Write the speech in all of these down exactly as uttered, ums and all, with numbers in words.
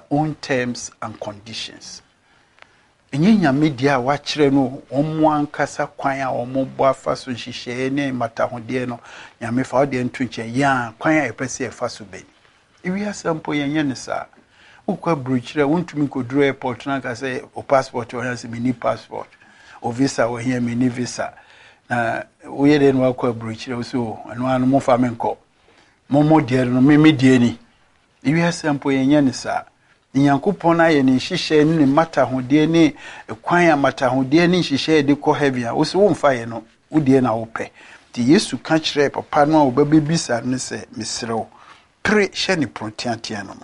own terms and conditions. Enye media wachire no omo ankasa kwan a omo bo afa so hihye ne matahode no nyame fa ode ntunche ya kwan a epese efa so beni ewi asampo yenye ne sa ukwa bruchire wontumi kodru airport na ka say o passport o yanse mini passport o visa o here mini visa na we dey no akwa bruchire so anu anu mo fa menko mo mo de no me me de ni ewi asampo yenye ne sa Nyankopon na ye ne hihye ne matahode ne kwan a matahode ne hihye de ko heaven a wo se wo mfa ye no wo de na wo pe ti Yesu ka kire papa no a wo babebisa ne se mesrew pre hye ne protiatia no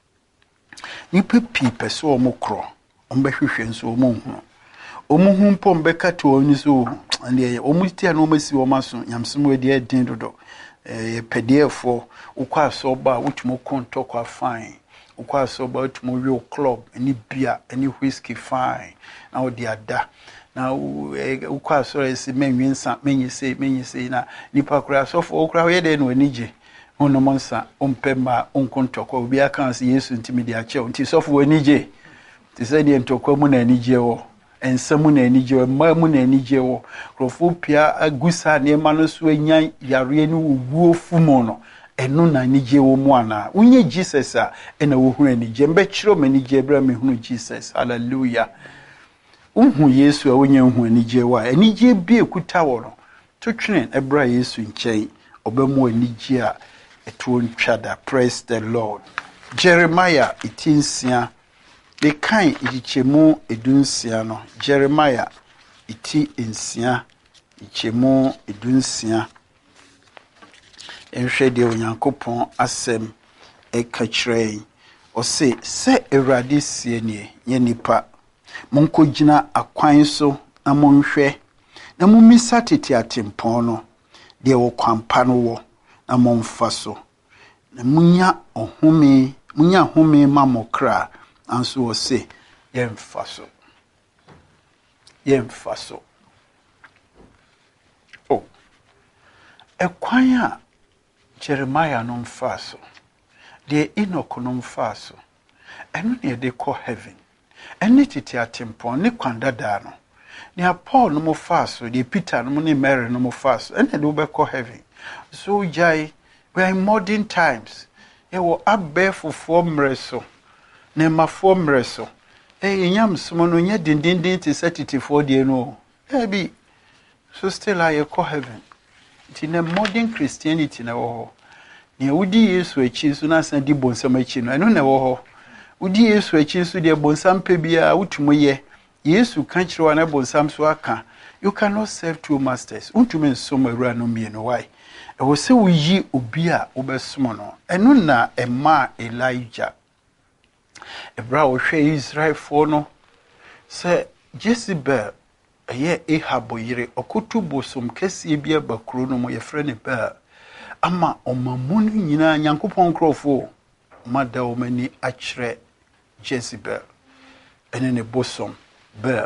ni pepi pese o mo kro o mbehwehwe nso o mo hu o mo hu mpom beka to oni so ande o mo tia no masi o maso nyamsem we de den dodo eh pedefo ukwa so ba utumo konto kwa fine ukwa so about mo club any beer any whiskey fine now the ada now ukwa so esi menwinsa menyese menyese na nipa kura so for okra ye de no anije ono monsa ompema onkontokwa obi aka se Yesu ntimi de ache nti so for anije ti se de ntokwa mu na anije wo ensamu na anije wo ma mu na anije wo krofo pia agusa ne ma no so anyan yare ni wuo fumo no eno na nije wo mu ana unye Jesus a ena wo hu anije mbe kiro manije bra me hu Jesus hallelujah unhu Yesu a unye hu anije wa anije bi ekuta wo no to twene ebra Yesu nkyai obemu anije a eto ntwada praise the Lord Jeremiah itinsia de kan ichemu edunsia no Jeremiah iti ensia ichemu edunsia enhwe de onyankopon asem eka kire o se se Ewurade sie nie ye nipa monkogina akwan so na monhwe na mumisa tete atempon no de wo kwampa no wo na monfa so na munya ohome munya home mamokra anso o se yemfa so yemfa so oh ekwan a Jeremiah no mfaso de Enoch no mfaso enu ne de ko heaven eni titi atempon ne kwandada no ne Paul no mfaso de Peter no ne Mary no mfaso eni de obekọ heaven so jai we are in modern times e wo abefofo mreso ne mafo mreso e nyam somo no nya dindindin ti setitifo de no e bi so still I ko heaven in a modern Christianity na wo ne wudi Yesu achi so na san di bonsam achi no eno na wo wudi Yesu achi so de bonsam pe bia wutumo ye Yesu kan kire wa na bonsam so aka you cannot serve two masters untume nsom awura no mie no why e wo se wuyi obi a obesom no eno na ema Elijah ebra wo hwe Israel fo no se Jezebel eye Ahab yire okotu bosom kese bia bakuro no mo ye frɛ ne ba ama omamunu nyina Nyankopɔn krofo mada omani akyerɛ Jezebel ene ne bosom bel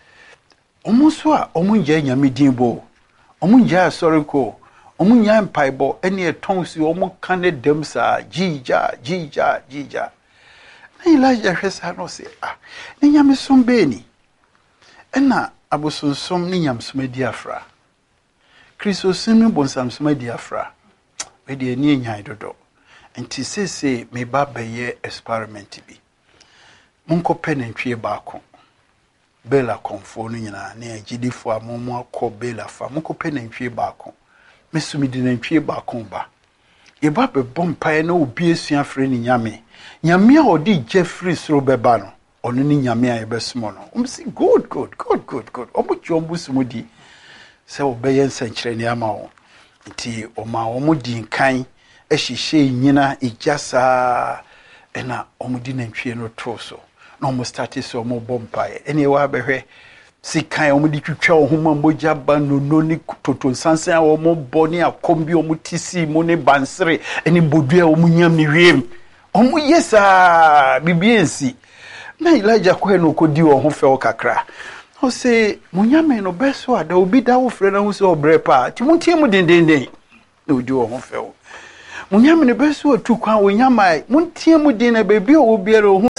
omuso a omunja nyame dinbo omunja asoreko omunya mpaibo ene etonsi omuka ne dem sa jija jija jija na Elijah hwesa no se ah ne nyame sombeni ena abosonsom ni nyamsoma diafra Kristo simi bonsamsoma diafra we de ani enyan dodo enti sese me ba beye experiment bi monko penentwie baako bela konfo no nyina na agidifo amomo akọ bela fa monko penentwie baako mesumi de nantwie baako ba ye ba be bompa na obi esua frɛ ni nyame nyame a odi Jeffrey sro beba no ono ni nyame a yebesomo no um say good good good good good obuchi ombusumu di se obeye nsankyere ni ama wo nti oma omudi nkan ehihye nyina ejasa ena omudi nantwie no troso na omo start so omo bompa ene wa behwe sikan omudi twitwa ohoma moja ba no no ni toto sansan a omo boni akombi omo tisi mo ne bansere ene bodua omo nyam ni wiem omo yesa bibiensi na Elijah ko no kodi wo ho fe o kakra o se munyame no beso ada obi da wo frɛ na ho se obrepa ti muntie mu dendenden na odi wo ho fe o munyame no beso atu kwa wo nyama muntie mu den na bebi o obiara ho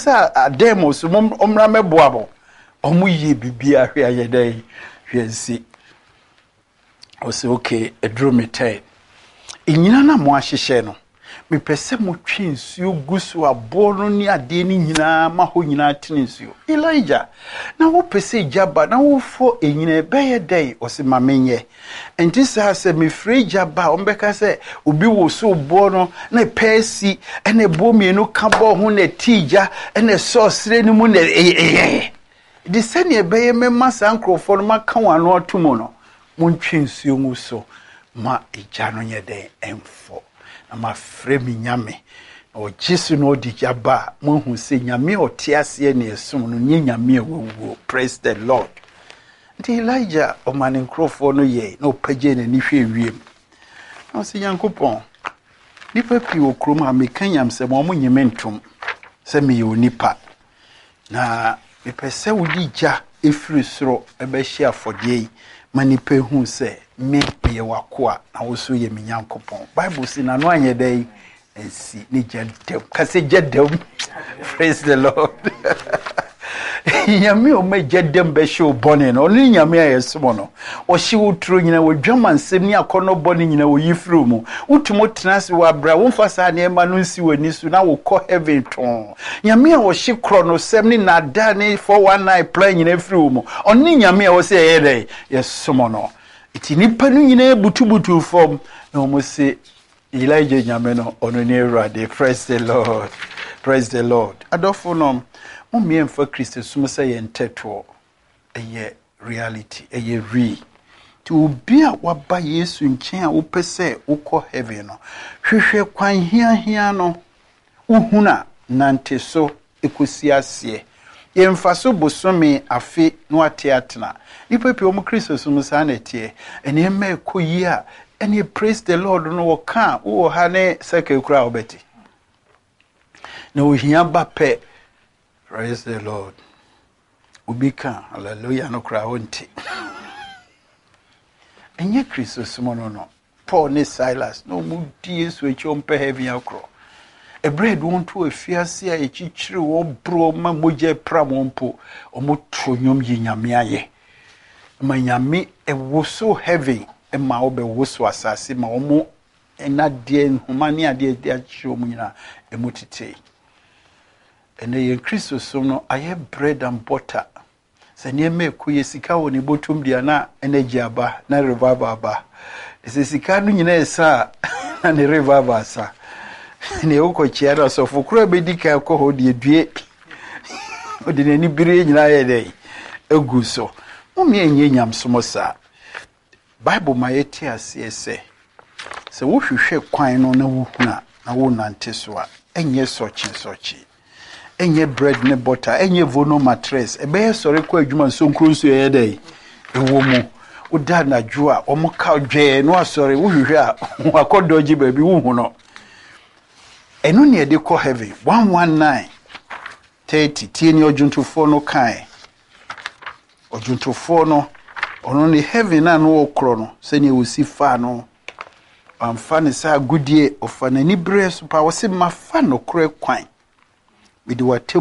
a demos omra meboabo omu ye bibia hwe ayedai hwensi ose okay edro me ten enyina na mo ahyehye no me pese mo twe nsuo gusu abo no ni ade ni nyina ma ho nyina tene nsuo Elijah na wo pese jaba na wo fo enyina ebeye dai ose mamenye enti sa se me free jaba ombeka se obi wo so bo no na pesi ene bo mienu ka bo ho na tija ene so sire ni mu na eh di sene ebeye me masa nkrofo no maka wano atomo no montwe nsuo mu so ma eja no nye den emfo na ma fremi nyame o Jesu no di jaba mo hu se nyame otiase ne esum no nye nyame awuwo. Praise the Lord. Ndi Elijah o man nkrofo no ye na opage na ni hwe wiem na se Yankopon nipa pi okrom ha mekanyam se mo mo nyeme ntom se me ye onipa na me pese wodi ja efiri soro ebe hia afodie manipa hu se me ye wakoa na wo so ye me Yankopon. Bible si na no anye dai ensi ni jedem kase jedem. Praise the Lord. Nyame o me jedem be show bone no ni nyame ayeso no o hye wotro nyina wodwama nsem ni akono bone nyina wo yifru mu utumo tenase wa bra wo mfasa na ema no nsi wani su na wo kɔ heaven ton nyame a wo hye kro no sem ni na da ni four one nine plan nyina fru mu oni nyame a wo se ye dai yeso no iti nipa no nyina butubutu fom na wo se Elijah nyame no ono ni Awurade. Praise the Lord. Praise the Lord. Adofo no Mumie mfa Kristo sum se ye nteto eye reality eye re ti obi a waba Yesu nchen a wo pese ukọ heaven no hwehwe kwan hia hia no uhuna nante so ekosi ase ye mfa so bosome afe no ate atena nipa pe omu Kristo sum sa na tie ene ma ekoyi a ene praise the Lord no wo ka wo ha ne seke kura obeti na ohia ba pe. Praise the Lord. Ubika, hallelujah, no cry onti. Enye Kristo sumono no. Paul ne Silas, no mudi Yesu echi ompe heaven akro. E bread won to efiase a echi chire wo bro ma moje pra mompo. Omo tonyom yi nyame aye. Ma nyame e wo so heaven e ma obe wo so asase ma omo enade nhumani ade de achi omo nyina emotite. Ene ye Kristo som no aye bread and butter. Se ne me ku ye sika woni botum dia na energy aba na revival aba. Se sika no nyina esa na ne revival asa. Ne uko chiara so fukura bedika ko ho die due. Odi ne ni bire nyina ye dai. Egu so. Mo me enye nyam somo sa. Bible ma yeti ase ese. Se wo hwehwe kwan no na wo huna na wo nante so a enye sochi sochi. Enye bread ne butter enye vono mattress ebe sori kwa adwuma so nkronso ye dai ewo mu uda na jua omo ka dwe no asori wo hwehwe a akodoji ba bi wo hu no eno ne de ko heaven one nineteen thirty tieni ojuntofo no kan ojuntofo no ono ne heaven na no okro no se ne wosi fa no amfa ne sa gudie ofana ni bre so pa wo se mafa no kro kwan. There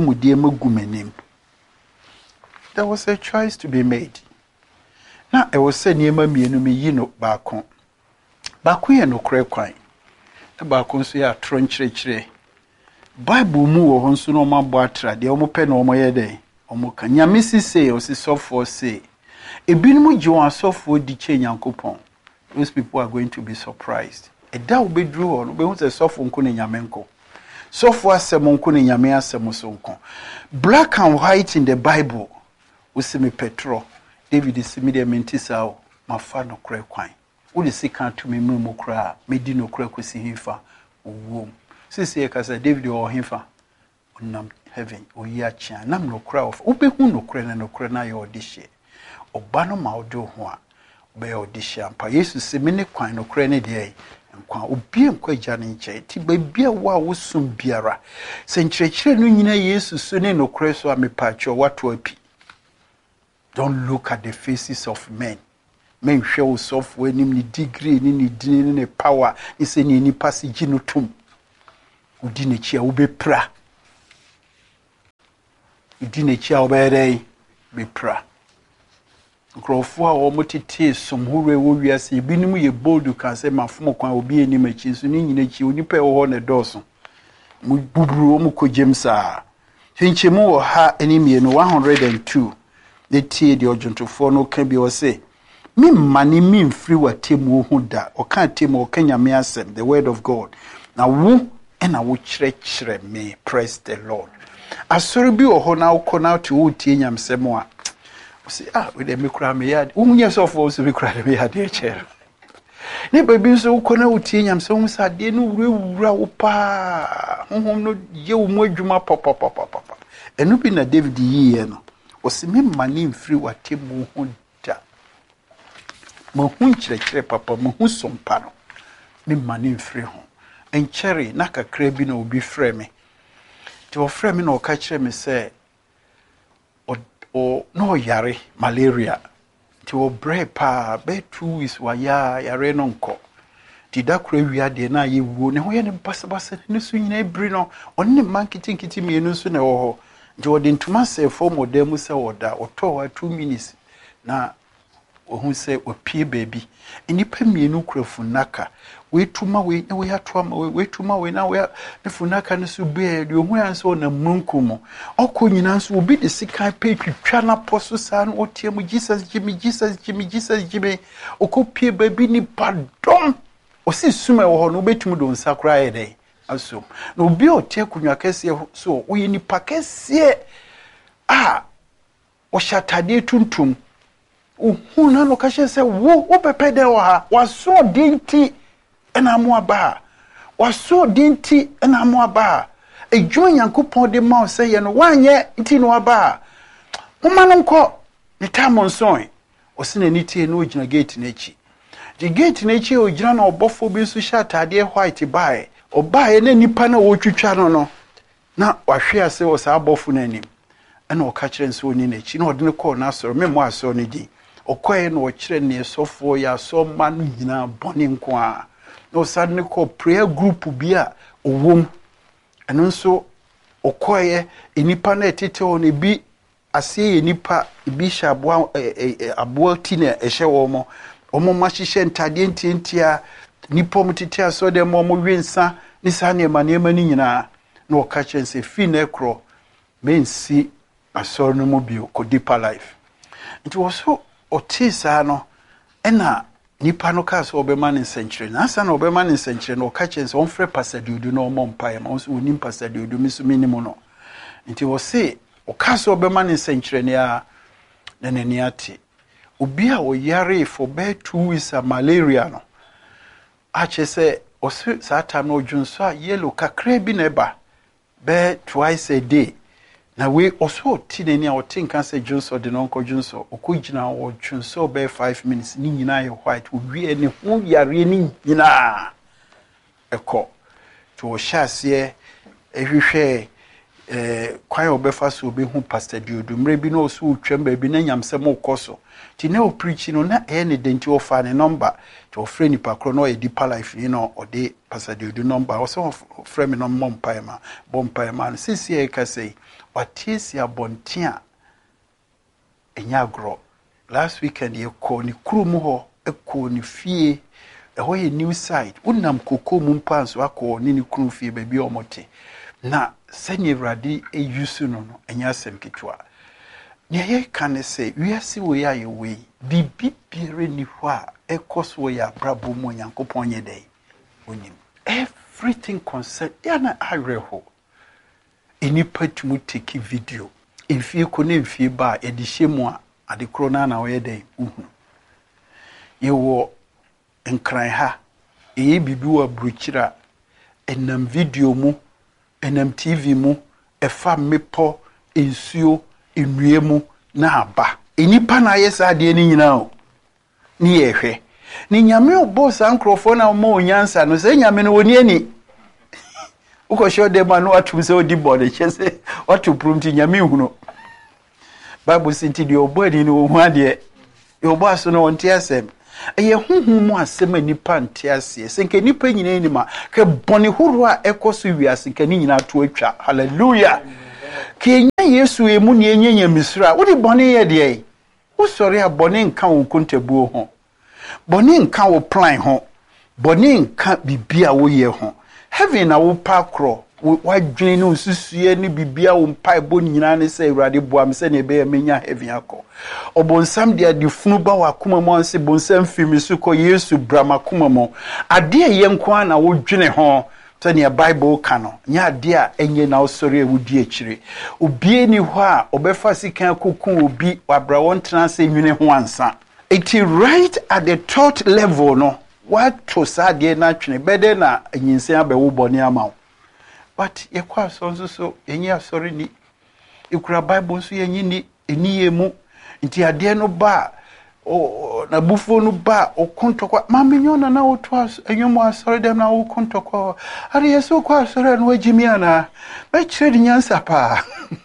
was a choice to be made. Now I was saying near me no me yino bakon. Baku no cray quine. The bakon say a tronchre. Bible mu or honso no ma boatra, the omo pen or my day. Omoka nyamisi say or si soft for say. A binimu joan soft for the chain yankopon. Those people are going to be surprised. A doubt be drew on, be who's a soft on yamenko. So far, Semonkuni Yamea Semosonko. Black and white in the Bible. We see me Petro. David is media mentisao. My father cry quine. Would you see can't to me mumu cry? Made no crack with himfa. Womb. Sissy Casa David or himfa. Nam heaven. O yachan. Nam no cry of. Ope who no crane no crana or dish. O bano maudo hoa. Be or dish. Pa Jesus see many quine no crane day. Kwa obi enkwa jane nche ti bibia wa wosum biara se nkyerɛkyerɛ no nyina Yesu so ne no kreso a mepacho wato api. Don't look at the faces of men. Men hwe usofo anim ni degree ni ni din ni power ni se ni nipa se gi no tom udi ne chia wo bepra di n'ekyi a obɛyɛ bepra nkrofo a wo motete somhore wo wiase ebinim ye bold kan say mafom kwan obi enim ekyi so ni nyina ekyi onipa e wo ne dɔso mu buburu mu kogem saa hinchemu wo ha enimie no one hundred and two the tie de ojuntofo no ka bi o say me mani me mfiri watemu hu da o kan temu o kan nyame asem the word of God na wo na wo kyerɛkyerɛ me praise the Lord asori bi wo ho na wo kɔ na to wo tie nyamsem a say ah we dey make cry me yard wo munye so for so be cry me yard e chere ne baby so wo kɔ na wo tie nyamsem wo sa de no wurawura wo pa honhom no ye wo mu adwuma pop-pop-pop-pop enu bi na David yiye no o se me mani mfiri watemu hu da mo hu kyerɛkyerɛ papa mo hu sompa no me mani mfiri ho enkyere na kakra bi na obi frɛ me ti o frɛ me na o ka kyerɛ me sɛ o o no yare malaria ti o bre pa be two weeks wa ya yare no nko ti da kura wi ade na ye wuo ne ho ye ne basabasa ne so nyina ebri no onne man kitinkiti me no so na wo ho je odi ntuma se fo model mu se oda oto wa two minutes na ohun se opie baby enipa mienu kura funaka we tuma we na we atoma we tuma we na we ne funaka ne so be de ohun anso na munkumo okọ nyina nso obi de sika pe twitwa na poso sa no otie mu Jesus Jimmy Jesus Jimmy Jesus Jimmy okopie baby ni pardon osi sume wo ho no betum do nsakra ye dey aso na obi otie kunwa kese so we ni pakese ah o shatade tuntum uhun na no ka hye se wo wo pepe de wo ha waso dinti ena mo aba waso dinti ena mo aba edwon yankopon de ma se ye no wanye nti no aba moma no nko ne tamon son o se na nitie no ogina gate na echi the gate na echi ogina na obofo bi so sha atade white bae obae na nipa na wo twitwa no no na wahwe ase wo sa abofo na anim ena o ka kire nso oni na echi na ode ne call na asoro me mo asoro ne di okoye na o kire ne sofo ya so ma no nyina boni nko a no sadne ko prayer group bi a owom eno nso okoye enipa na etete on ebi ase enipa bi shabwa aboa ti na ehye wo mo omo ma hihye ntade ntientia nipa mo tete aso de mo mo wensa ni sa ne ma ne ma ni nyina na o ka chense fi na ekro mensi aso no mo bi ko deeper life it was so otisa no ena nipa no ka so obema ne century na asa na obema ne century no ka chense on frɛ pasadudu no mo mpae ma so onim pasadudu mi so minimo no nti wo se o ka so obema ne century ne a na nani ate obi a o yare for be two weeks a malaria no a che se o sa time no dwunso a yellow kakra bi na eba be twice a day na we also ti ne ni a o tin kan se dwunso de no nko dwunso o ko gina o dwunso be five minutes ni nyina ye white o wie ne hu yare ni nyina eko to o hyase ehwehwe eh kwan obefa so obehu pastor Diodu mre bi no so twem ba bi na nyamsem okoso ti na o preach no na e ne denti ofa ne number to ofre ni pakro no e deeper life you know o de pastor Diodu number o so ofre me no mompa ma bompa ma sisi e ka sei watisi abontia enyagro last weekend ye ko ni krumu ho e ko ni fie e ho ye new side unam koko mu mpa nso akọ ni ni kru fie ba bi omote na senye radi e yusu no no enya sem kitwa ne ye kan se wiase wo ya ye we bibi bire ni ho a ekoso ya brabo mo Nyankopon ye dai onim everything concern ya na areho enipa tumu take video efie ko na efie ba e di hyemu a ade kro na na wo ye dai uhu ye wo nkran ha e bibi wa bruchira enam video mu enam T V mu efa mepo ensuo enuemu na aba enipa na yesa de ni nyina o ni yehwe ni nyame obo sa nkrofo na mo onyansa no se nyame no oni ani uko show de ma no atum se odi body chese watu prumti nyame huno bible sinti de obo ani no hu ade obo aso no onti asem eye huhu mu asem anipa nti ase senke nipa nyina ni ma ke bone huru a ekoso wiase ke ni nyina to atwa hallelujah ke nya Yesu emu ne enyenye misra wo de bone ye de wo sori a bone nka wo kontabuo ho bone nka wo plan ho bone nka bibia wo ye ho heaven na wo pakro wa dwene no susue ni bibia wo mpai bo nyina ne se Awurade boam se ne be ya menya heaven akọ obonsam de adifunu ba wa kuma mo se bonsam fimi su ko Yesu brama kuma mo ade ye nko na wo dwene ho tani Bible kano nya ade a enye na osori ewudi akire obie ni ho a obefa sikan kokun obi wabra won transe nwene ho ansa it is right at the third level no what to sade na twene bede na anyinse abewo boni amawo but ye kwa so so so enye asori ni ikura Bible so yenyi ni eniye mu nti ade no ba o na bufo no ba okontokwa mamenyona na oto enyomo asori dem na okontokwa ari yeso kwa asori no wagimia na be kire nyansa pa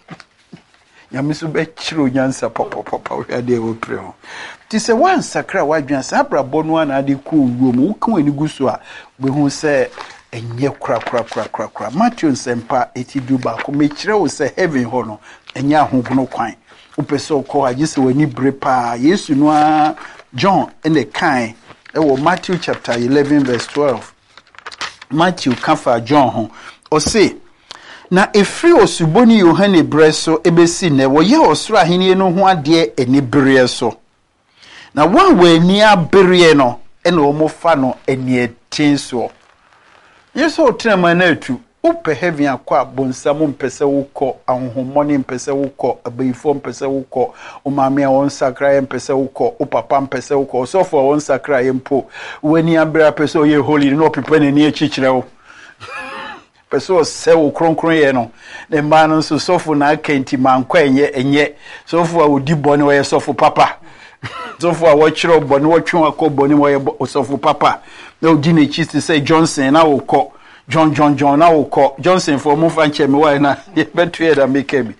yamisu be kire nyansa pop pop pop ade wo pre ho ti se wan sakra wadwan sabra bonu na ade ku wuom ukan ani guso a be hu se enye kura kura kura kura kura Matthew sempa etidu ba ko me kire wo se heaven ho no enya ahogono kwan upeso ko agise wani brepa Yesu no a John in the kind e wo Matthew chapter eleven verse twelve Matthew kafa John ho o say na efri osuboni Yohane breso ebesi ne wo ye osoro ahenie no ho ade eni bere so na wan we ni abere no e na omo fa no eni etin so Yesu otrema na atu upe heaven akwa bonsamu mpese wuko ahomoni mpese wuko abayifo mpese wuko umame a won sakra mpese wuko upapa mpese wuko osofo won sakra yempo wani abra pese oye holy no pepe ne ni echichire wo pese o se wo kronkron ye no ne ma no so sofo na akenti mankwa enye enye sofo a odi bone wo ye sofo papa sofo a wo chiro bone wo twen akọ bone wo ye sofo papa na odi na chi say Johnson na wo kọ John John John na wo Johnson for mo fan che me why na betu e da make me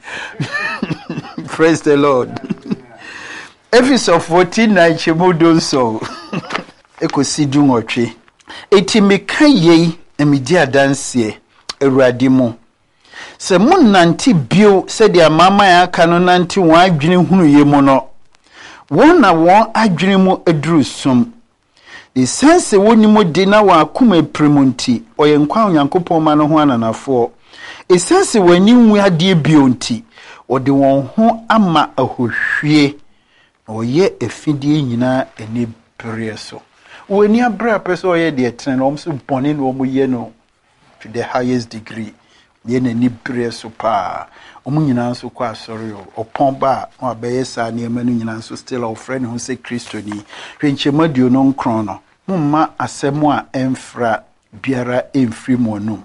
praise the Lord Ephesians fourteen nine chemodo so ekosi du nwotwe eti meka yei emidi adanse Awurade mu se mun nanti bio se de amama ya aka no nanti won adwene hunu ye mu no won na won adwene mu aduru sum esense woni mo de na wa akuma primunti oye nkwa onyankopon ma no ho ananafo esense wani nwu ade bionti ode won ho ama ahohwie oye efidie nyina eni preso woni abra peso oye de tren no so bone no mo ye no to the highest degree ye na ni preso pa omo nyina so kwa sorry opon ba o abeye sa ne ma no nyina so still our friend who say Kristo ni hwenchemadio no nkron no mumma asemu a emfra biara emfri monum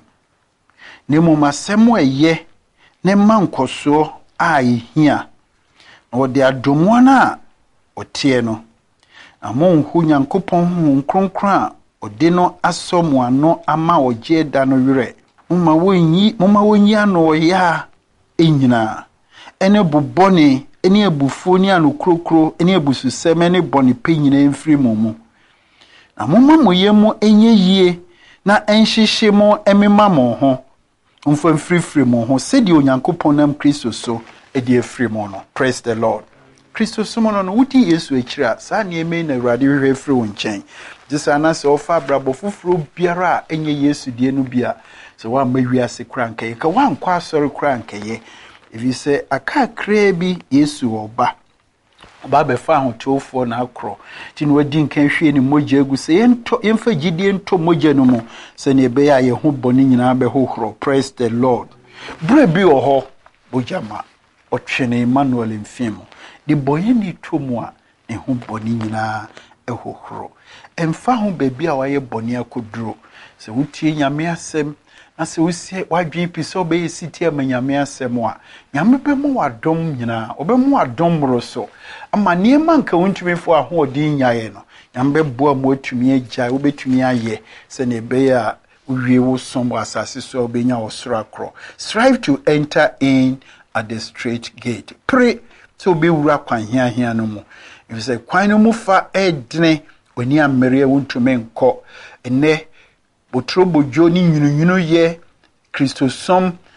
ne mumma asemu eye ne mankoso a ehia o de adomo na otie no amon hu nyankopon hu nkronkron a ode no asomo ano ama oje da no were mumma wonyi mumma wonyi ano ya enyina ene bubone ene abufuo ni anokrokro ene abususem ene bone penyina emfri momu na mumma moyemo enye yie na enhyehye mo emema mo ho mfa frifri mo ho sedi onyankopon nam Kristo so edi efri mo no praise the Lord Kristo so mo no wuti Yesu akira sa ne eme na Awurade hwehwe fri wo nchen disa na se ofa brabo fufuro biara enye Yesu die no bia so wa mawiase krankaye ka wa nkwa asori krankaye evi se aka kra bi Yesu oba ba be fa ahotofo na akro ti no wadi nkan hwie ni moja egu se yento yemfa gidie nto moja no mu se ne be ya ye ho boni nyina be hohoro praise the Lord bre bi oho bojama otwene Emmanuel mfimo di boye ni tomu a ne ho boni nyina ehohoro emfa ho bebi a waye boni akoduro se wutie nyame asem na se wusie wadwen piso be yesiti amanyame asem a nyame be mu wadom nyina obemu wadom roso ama niema nka wontumefo ahodin nyaye no nyambe boa mo atumi agya obetumi aye se ne be ya uwie wo sombo asase so obenya osoro akro strive to enter in at the straight gate pray so be wura kwan hia hia no mu if say kwan no mu fa edne oni amere wontume nko ene botrobojo ni nyunyunu ye Kristo som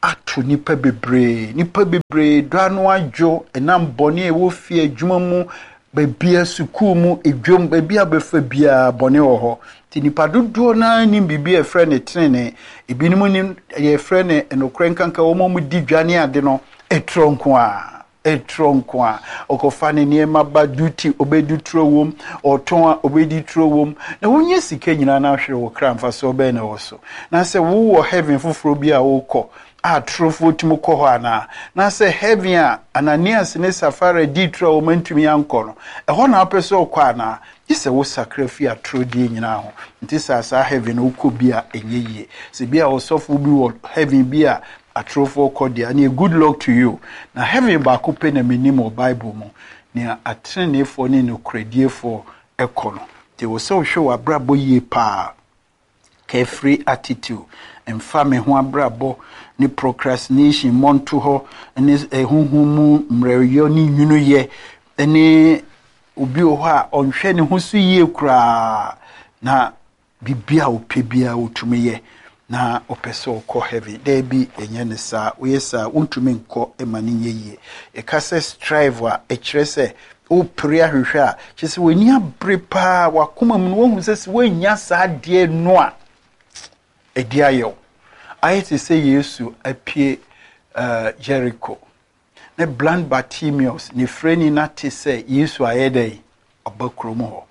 ato nipa bebre nipa bebre do anu adwo enam bone e wo fie adwuma mu babia suku mu edwom babia befa bia bone wo ho ti nipa dodo na nim bibia e frɛ ne trene ebinim nim ye frɛ ne enokre nkanka wo mu di dwane ade no etronko a etronko a okofa ne niema ba duty obedutro wom oton a obeditro wom na wonye sika nyina na hwere wo kra mfa so be na wo so na se wo wo heaven foforo bia wo kɔ a trofo timo kɔ hɔ ana na se heaven a Ananias ne Safira di tro wo mantumi ankɔ no ɛhɔ na apɛsɛ ɔkɔ ana ise wo sakrafi atro die nyina ho nti sa sa heaven wo kɔ bia enye yie se bia wo sɔfo bi wo heaven bia atrofo kɔ dia na good luck to you na heaven ba ko pe na menim o Bible mu na atrenefo ne no krediefo ɛkɔ no te wo sɛ wo hwɛ wa brabo yie pa carefree attitude emfa me ho abrabo ni procrastination monto ho ne ehunhumu mreyo ni nwunu ye ne obi o ho a onhwe ne ho so yie kura na bibia opebia otumeye na opeso ko heavy there be enye ne sa we sa untumi nko emani yeye e ka se strive a e kire se o pray ahwehwe a kyese wani abre pa wakoma mu wo hu se wanya sa de no a edi ayo I to say Yesu apie uh, Jericho. Ne blind Bartimaeus ni freni na te say Yesu ayedai obakromo ho.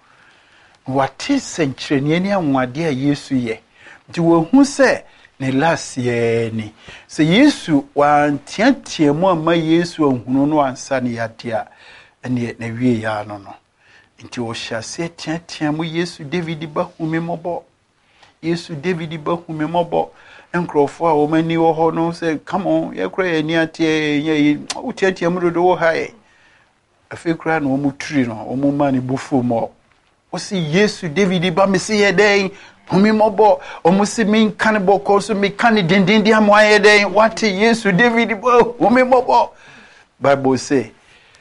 Wate senkyerene ni anwade a Yesu ye. Nti wo hu se ne last ye ni. Se Yesu wantiatia mu ama Yesu ahunu no ansa ne yade a ene na wie ya no no. Nti wo hyase tiatia mu Yesu David ba humemobo. Yesu David ba humemobo. Enkrofo a omani wo ho no say come on ye kra ye ni atie ye utiatia mu do wo hae afi kra no mu turi no o mu mani bufu mo o si Yesu David ba me se ye den humi mobo o mu si min kan bo ko so me kan dindin dia mo ye den what Yesu David ba humi mobo Bible say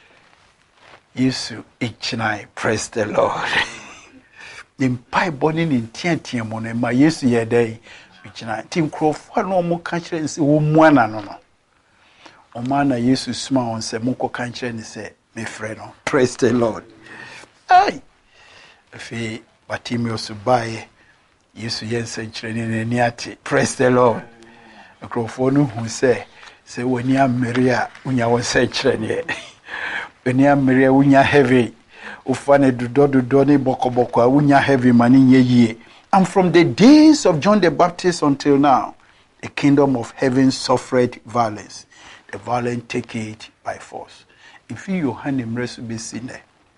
Yesu ichnai praise the Lord in pai boni ni tiatia mo no ma Yesu ye den Bichina tim crofo no mo ka kire nse wo muana no no o mana Yesu sma on se mo ko ka kire ni se me frɛ no praise the Lord ai fi Bartimaeus bae Yesu yense kire ni ni ate praise the Lord crofo no hu se se woni amere a unya won se kire ni woni amere a unya heavy ufane dudodo ni bokoboko a unya heavy mani nyeyie. And from the days of John the Baptist until now, the kingdom of heaven suffered violence. The violent take it by force. If you hand him rest be seen,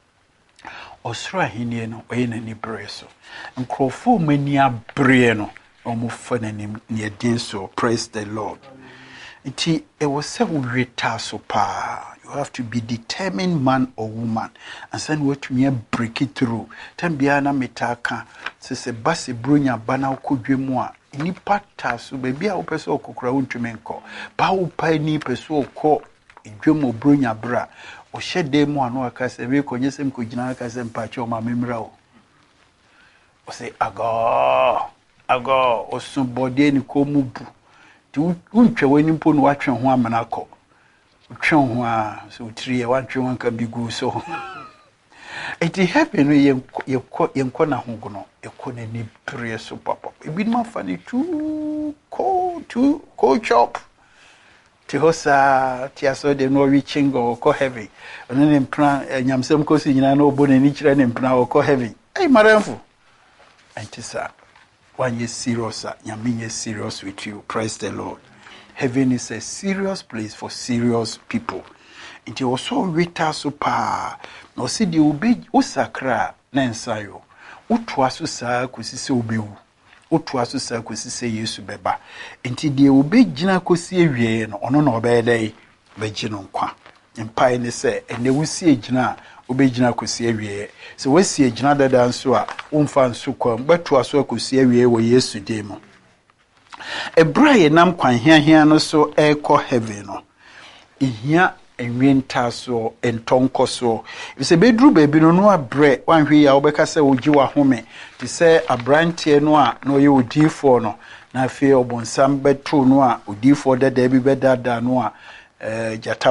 Osra hinieno, Oyen breso, and crofo mania breno, omufan near dinso, praise the Lord. It was so retaso pa. You have to be determined man or woman and send what me break it through. Tembiana metaka se se basi brunya bana okudwemu a ni pata so baby a opeso okokra untumi nko ba upa ni peso okọ edwemu brunya bra o hyede mu ano aka se we konyesem kogina aka se mpache o ma memra o o se ago ago o sunbode ni ko mu bu ti untwe wani mpo no watwe ho amana akọ utwe ho a so tiri e watwe wanka bigu so eti happen no ye ye ko na ho gono e ko na ni pere so papa e bi ma fa ni tu ko tu ko chop ti hosa ti aso de no reaching go ko heavy ono ne plan nyamsem ko si nyina na obo na ni kire ne plan ko heavy ai maramfo antisa when you serious nyame is serious with you praise the Lord. Heaven is a serious place for serious people. It also rita so pa no see the obe usakra na ensayo utu aso saa kosise obewu utu aso saa kosise Yesu beba enti de obe gina kosi ewie no ono na obedai beji no nkwa empai ne se ene wusi egina obe gina kosi ewie se wasi egina dada nso a umfa nso kwa betu aso kosi ewie wo Yesu demo ebra ye nam kwan hia hia no so e ko heaven no ihia enwenta so entonko so se bedru baby no no abre wanhwe ya obeka se ogi wa home ti se abrantie no a no ye odifo no na afei ɔbonsam bɛto no a odiifoɔ dada bi bɛdaadaa no a eh, gyata